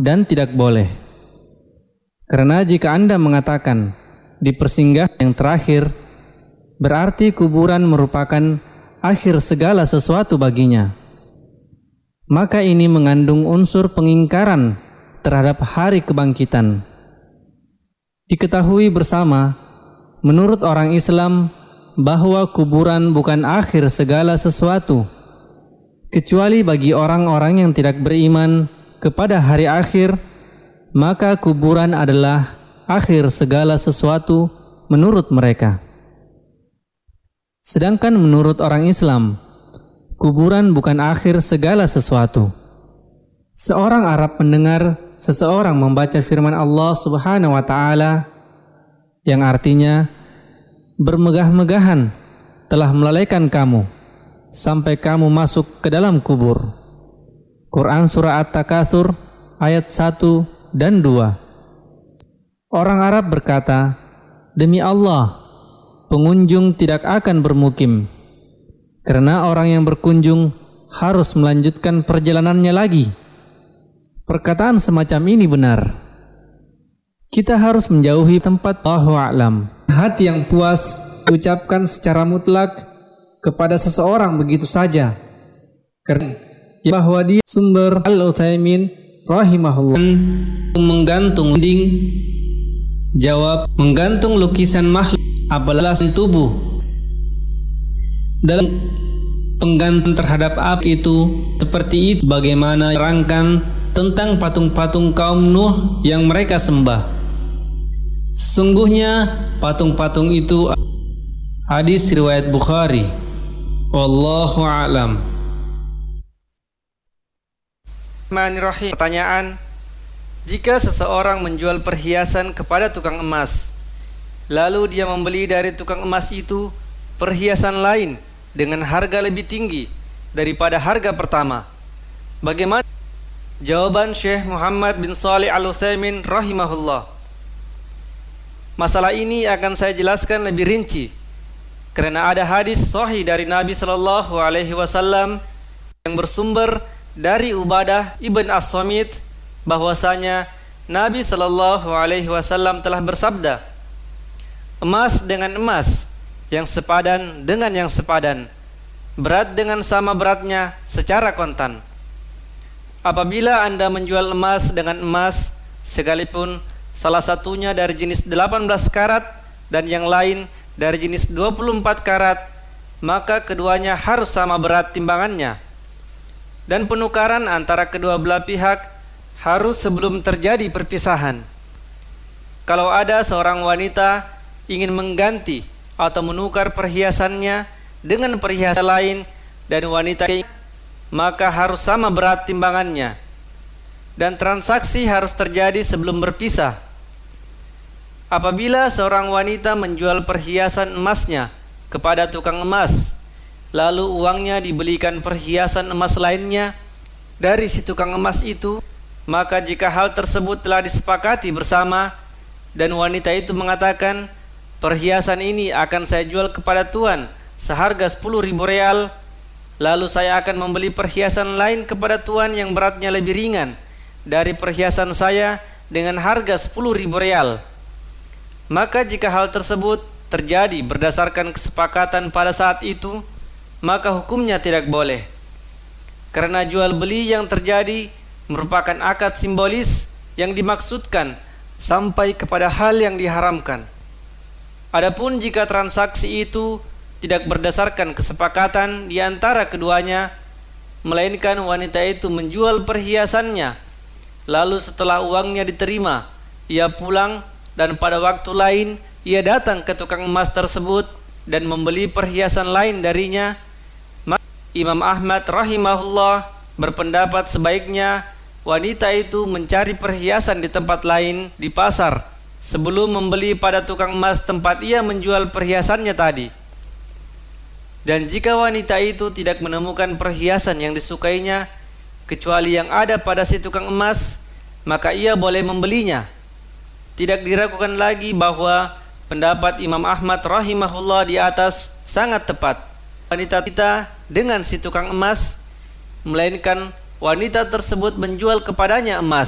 dan tidak boleh. Karena jika Anda mengatakan di persinggahan yang terakhir, berarti kuburan merupakan akhir segala sesuatu baginya. Maka ini mengandung unsur pengingkaran terhadap hari kebangkitan. Diketahui bersama, menurut orang Islam, bahwa kuburan bukan akhir segala sesuatu, kecuali bagi orang-orang yang tidak beriman kepada hari akhir, maka kuburan adalah akhir segala sesuatu menurut mereka. Sedangkan menurut orang Islam, kuburan bukan akhir segala sesuatu. Seorang Arab mendengar seseorang membaca firman Allah Subhanahu wa Ta'ala yang artinya, bermegah-megahan telah melalaikan kamu sampai kamu masuk ke dalam kubur. Quran Surah At-Takatsur ayat 1 dan 2. Orang Arab berkata, demi Allah, pengunjung tidak akan bermukim, karena orang yang berkunjung harus melanjutkan perjalanannya lagi. Perkataan semacam ini benar. Kita harus menjauhi tempat Allahu a'lam. Hati yang puas diucapkan secara mutlak kepada seseorang begitu saja, karena bahwa dia sumber Al-Utsaimin rahimahullah menggantung dinding. Jawab, menggantung lukisan makhluk apalagi tubuh dalam penggantung terhadap api itu seperti itu bagaimana terangkan tentang patung-patung kaum Nuh yang mereka sembah. Sesungguhnya patung-patung itu hadis riwayat Bukhari. Wallahu a'lam. Bismillahirrahmanirrahim. Pertanyaan, jika seseorang menjual perhiasan kepada tukang emas, lalu dia membeli dari tukang emas itu perhiasan lain dengan harga lebih tinggi daripada harga pertama, bagaimana? Jawaban Syekh Muhammad bin Shalih Al-Utsaimin rahimahullah. Masalah ini akan saya jelaskan lebih rinci karena ada hadis sahih dari Nabi sallallahu alaihi wasallam yang bersumber dari Ubadah ibn As-Samit bahwasanya Nabi sallallahu alaihi wasallam telah bersabda, emas dengan emas, yang sepadan dengan yang sepadan, berat dengan sama beratnya secara kontan. Apabila Anda menjual emas dengan emas, sekalipun salah satunya dari jenis 18 karat dan yang lain dari jenis 24 karat, maka keduanya harus sama berat timbangannya. Dan penukaran antara kedua belah pihak harus sebelum terjadi perpisahan. Kalau ada seorang wanita ingin mengganti atau menukar perhiasannya dengan perhiasan lain dan wanita maka harus sama berat timbangannya, dan transaksi harus terjadi sebelum berpisah. Apabila seorang wanita menjual perhiasan emasnya kepada tukang emas, lalu uangnya dibelikan perhiasan emas lainnya dari si tukang emas itu, maka jika hal tersebut telah disepakati bersama dan wanita itu mengatakan, perhiasan ini akan saya jual kepada tuan seharga 10.000 real, lalu saya akan membeli perhiasan lain kepada tuan yang beratnya lebih ringan dari perhiasan saya dengan harga 10.000 real. Maka jika hal tersebut terjadi berdasarkan kesepakatan pada saat itu, maka hukumnya tidak boleh. Karena jual beli yang terjadi merupakan akad simbolis yang dimaksudkan sampai kepada hal yang diharamkan. Adapun jika transaksi itu tidak berdasarkan kesepakatan di antara keduanya, melainkan wanita itu menjual perhiasannya, lalu setelah uangnya diterima, ia pulang dan pada waktu lain ia datang ke tukang emas tersebut dan membeli perhiasan lain darinya, maka Imam Ahmad rahimahullah berpendapat sebaiknya wanita itu mencari perhiasan di tempat lain di pasar sebelum membeli pada tukang emas tempat ia menjual perhiasannya tadi. Dan jika wanita itu tidak menemukan perhiasan yang disukainya kecuali yang ada pada si tukang emas, maka ia boleh membelinya. Tidak diragukan lagi bahwa pendapat Imam Ahmad rahimahullah di atas sangat tepat. Wanita kita dengan si tukang emas, melainkan wanita tersebut menjual kepadanya emas.